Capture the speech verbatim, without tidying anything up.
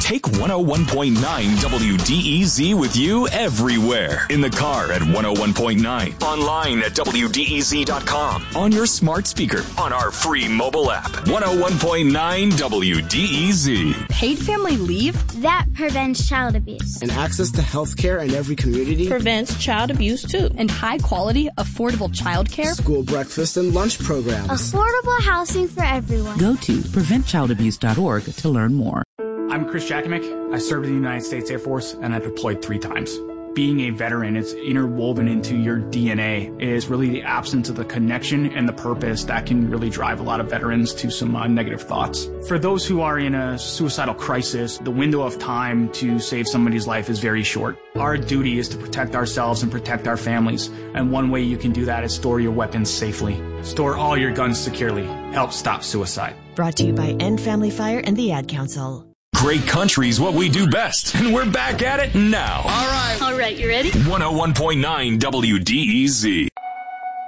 Take one oh one point nine W D E Z with you everywhere. In the car at one oh one point nine. Online at W D E Z dot com. On your smart speaker. On our free mobile app. one oh one point nine W D E Z. Paid family leave? That prevents child abuse. And access to health care in every community? Prevents child abuse, too. And high-quality, affordable child care? School breakfast and lunch programs. Affordable housing for everyone. Go to prevent child abuse dot org to learn more. I'm Chris Jakimick. I served in the United States Air Force, and I deployed three times. Being a veteran, it's interwoven into your D N A. It is really the absence of the connection and the purpose that can really drive a lot of veterans to some uh, negative thoughts. For those who are in a suicidal crisis, the window of time to save somebody's life is very short. Our duty is to protect ourselves and protect our families, and one way you can do that is store your weapons safely. Store all your guns securely. Help stop suicide. Brought to you by End Family Fire and the Ad Council. Great country's what we do best, and we're back at it now. All right. All right, you ready? one oh one point nine W D E Z.